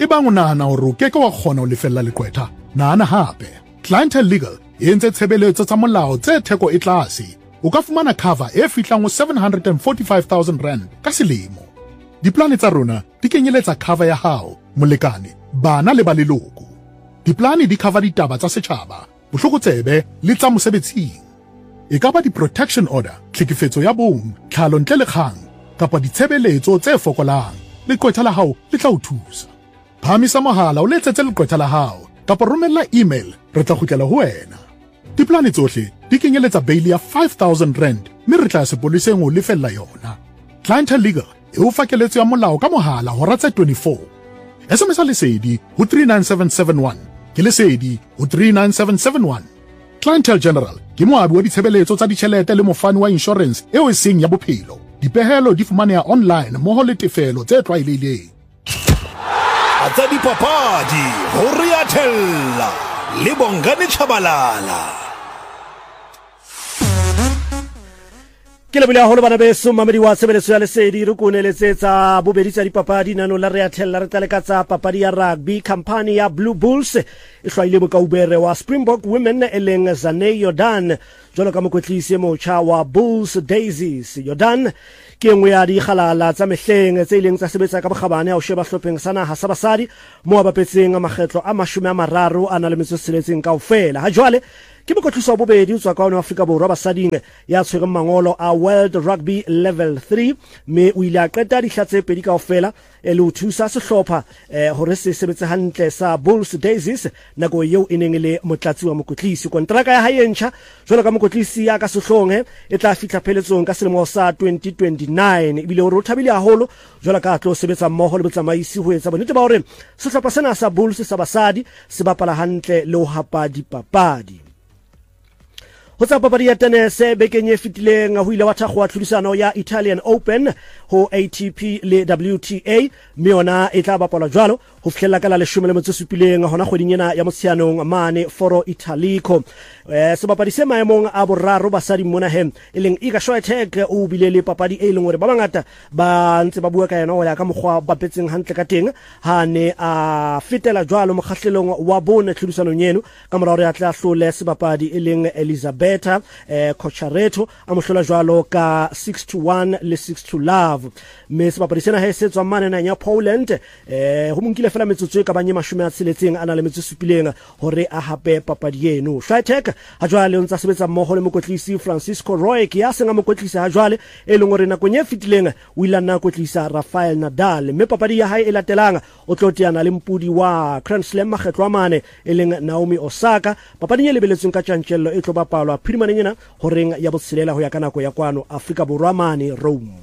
e bang o nahana hore o keke wa kgona ho lefella leqwetha, nahana hape. Clientele Legal e entse tshebeletso tsa molao tse theko e tlase. O ka fumana cover e fihlang ho 745,000 rand ka selemo. Diplane tsa rona di kenyeletsa cover ya hao, molekane, bana le ba leloko. Diplane di cover ditaba tsa setjhaba, bohlokotsebe le tsa mosebetsing. E ka ba di-protection order, tlhekefetso ya bong, tlhalo ntle le kgang, kapa ditshebeletso tse fokolang. Leqwetha la hao le tla o thusa. Phamisa mohala o letsetse leqwetha la hao, kapa romella email, re tla kgutlela ho wena. Diplane tsohle di kenyeletsa bail ya 5,000 rand, mme re tla sepoleseng ho lefella yona. Clientele Legal e o fa keletso ya molao ka mohala hora tse 24. SMS lesedi ho 39771, ke lesedi ho 39771. Clientele General ke moabi wa ditshebeletso tsa ditjhelete le mofani wa insurance eo e seng ya bophelo. Dipehelo di fumaneha online mmoho le tefelo tse tlwaelehileng. Tsa dipapadi ho Riathella le Bongani Chabalala. Ke le bula holo bana beso mamedi wa tshebeletso ya lesedi re koneletsetsa bobedi tsa dipapadi nano la Riathella re tla ka papadi ya rugby. Company ya Blue Bulls e hlwaile mokaubere wa Springbok Women eleng Zane Jordan jwalo ka mokwetlisi motjha wa Bulls Daisies. Jordan ke nngwe ya dikgalala tsa mehleng tse ileng tsa sebetsa ka bokgabane ha o sheba hlopheng sa naha sa basadi mo a bapetseng makgetlo a 30 a na le metso seletseng kaofela. Ha jwale ke mokwetlisi wa bobedi o tswa ka Afrika Borwa basading ya tshwereng mangolo a World Rugby Level 3 mme o ile a qeta dihlatse pedi kaofela e le o thusa sehlopha hore se sebetse hantle sa Bulls Daisies nako eo e neng le motlatsi wa mokwetlisi. Kontraka ya hae ntjha jwalo ka mokwetlisi ya ka sehlonge e tla fihla pheletsong ka selemo sa 2029 ebile o thabile haholo jwalo ka tlo sebetsa mmoho le botsamaisi ho etsa bonnete ba hore sehlopha sena sa Bulls sa basadi se bapala hantle le ho hapa dipapadi. Ho tsa papadi ya tennis bekeng e fetileng ho ile wa thakgwa tlhodisano ya Italian Open ho ATP le WTA mme yona e tla bapalwa jwalo ho fihlella ka la 17 hona kgweding ena ya Motsheanong mane Foro Italico. Sebapadi se maemong a boraro basadi mona he e leng Iga Swiatek o bile le papadi e leng hore ba bangata ba ntse ba bua ka yena ho ya ka mokgwa bapetseng hantle ka teng ha ne a fetela jwalo mokgahlelong wa bone tlhodisanong eno ka mora hore a tla hlole sebapadi e leng Elizabeth Cochareto a mohlola jwalo ka 6-1 le 6-love mme sebapadi sena he se tswa mane ya Poland ho monkile fela metsotso e ka banye 60 a na le metsotso 7 hore a hape papadi eno. Swiatek ha jwale o ntse sebetsa mmoho le mokwetlisi Francisco Roig ya senga mokwetlisi ha jwale e leng hore nakong e fetileng o ile na kwetlisa Rafael Nadal mme papadi ya hae e latelang o tloteana le mpudi wa Grand Slam makgetlo a mane e leng Naomi Osaka. Papadi e lebeletsweng ka tjantjello e tlo bapalwa phirimaneng ena horeng ya botshelela ho ya ka nako ya kwano Afrika Borwa mane Rome.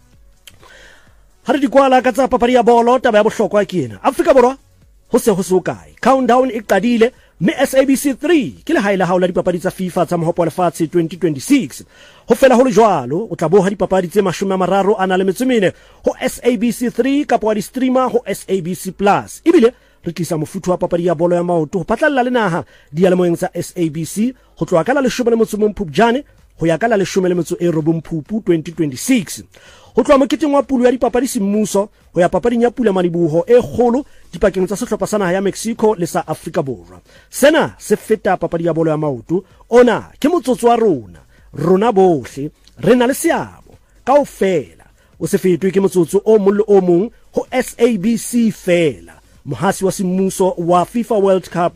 Ha re di kwala ka tsa papadi ya bolo taba ya bohlokwa ke ena Afrika Borwa ho se ho sokae countdown e qadile mme SABC 3 ke le haela haola dipapadi tsa FIFA tsa mohopo wa lefatshe 2026 ho fela ho le jwalo o tla boha dipapadi tse 30 a na le metsomene ho SABC 3 kapa wa di streamer ho SABC Plus ebile re tlisa mofuthu wa papadi ya bolo ya maoto ho patlalla le naha dialemoeng tsa SABC ho tloha ka la 11 Phupjane ho ya ka la 19 Phupu 2026 ho tloha moketeng wa pulo ya dipapadi semmuso ho ya papading ya pula madibuho e kgolo dipakeng tsa sehlopha sa naha ya Mexico le sa Afrika Borwa. Sena se feta papadi ya bolo ya maoto ona ke motsotso wa rona bohle re na le seabo kaofela o se fetwe ke motsotso o mong le o mong ho SABC fela mohasi wa semmuso wa FIFA World Cup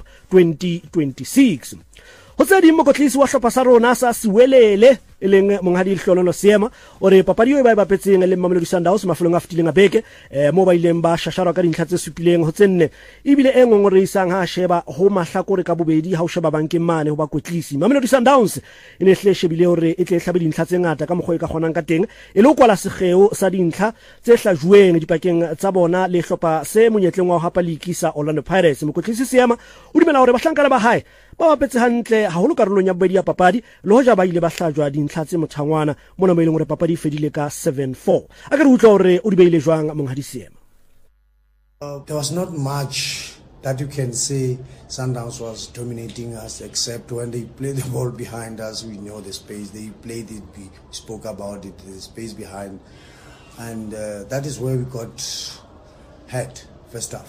2026. Ho tse ding mokotlisi wa hlopha sa rona sa Siwelele e leng monghadi Hlololo Seema o re papadi eo e ba e bapetseng le Mamelodi Sundowns mafelong a fetileng a beke mo ba ileng ba shashara ka dintlha tse supileng ho tsenne ebile e ngongoreisang ha sheba ho mahlakore ka bobedi ha o sheba bankeng mane ho ba kwetlisi. Mamelodi Sundowns e ne hle shebile hore e tle hlabe dintlha tse ngata ka mokgwa e ka kgonang ka teng e le ho kwala sekgeo sa dintlha tse hlajuweng dipakeng tsa bona le hlopha se monyetleng wa ho hapa leikisa Orlando Pirates. Mokotlisi Seema o dumela hore bahlankana ba hae ba bapetse hantle haholo karolong ya bobedi ya papadi le hoja ba ile ba hlajwa dintlha tse mothangwana mona mo ileng hore papadi fedile ka 7-4 a ka re utlwa hore o di beile jwang monghadi Seema. There was not much that you can say Sundowns was dominating us except when they played the ball behind us. We know the space they played it, we spoke about it, the space behind, and that is where we got hurt first half.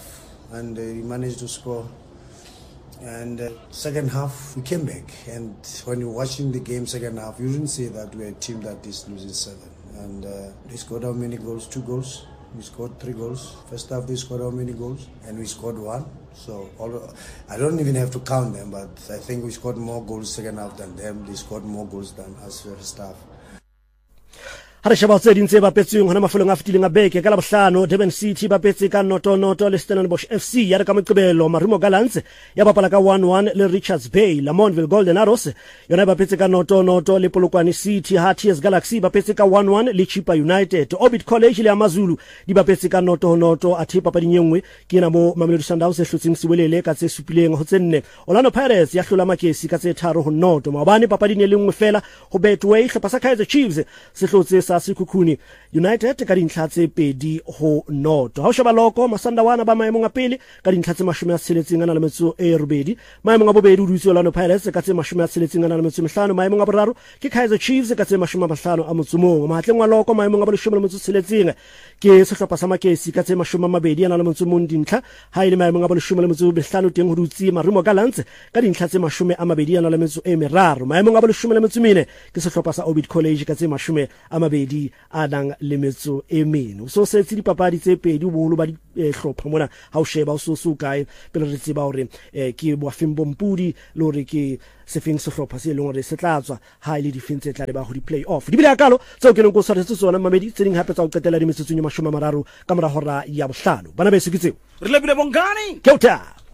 and he managed to score. And second half, we came back. And when you're watching the game second half, you didn't say that we're a team that is losing 7. And they scored how many goals? 2 goals. We scored 3 goals. First half, they scored how many goals? And we scored 1. So I don't even have to count them, but I think we scored more goals second half than them. They scored more goals than us first half. ha re sheba tse dintse ba petseng hona mafolong a fitileng a beke ka la bohlano Durban City ba petse ka noto le Stellenbosch FC ya re ka moqebelo Marimo Gallants ya bapala ka 1-1 le Richards Bay. Lamontville Golden Arrows yona ba petse ka noto le Polokwane City. ha TS Galaxy ba petse ka 1-1 le Chippa United. Orbit College le Amazulu di ba petse ka noto a thipa pa dinyengwe ke na mo Mamelodi Sundowns se hlotseng siwelele ka tse supileng ho tsenne. Orlando Pirates ya hlola Makesi ka tse 3-0. Maobane papading e lengwe fela ho Betway hlopa sa Kaizer Chiefs se hlotse sa Sekhukhune United ka dintlha tse 2-0. ha o sheba loko Masandawana ba maemong a pele ka dintlha tse 68. maemong a bobedi o dutse Orlando Pirates ka tse 65. maemong a boraro ke Kaizer Chiefs ka tse 51. mahatleng wa loko maemong a 16 ke sehlopha sa Makesi ka tse 21 dintlha ha ile maemong a 15 teng ho dutse Marimo Gallants ka dintlha tse 23. maemong a 14 ke sehlopha sa Orbit College ka tse 20 a nang le metso e mene. So setse dipapadi tse 2 boholo ba dihlopha mona ha o sheba o so kae pele re tseba hore ke boafeng bompudi le hore ke sefeng sehlopha se leng hore se tla tswa ha ile difense tla ba ho di play off. di bile akalo tseo ke neng go tshwaretse tsona mamedi tse ding hape tsa o qetela di metsotsong ya 30 ka mora hora ya bohlano. bana be se ke tseo re lebile bongani Keuta.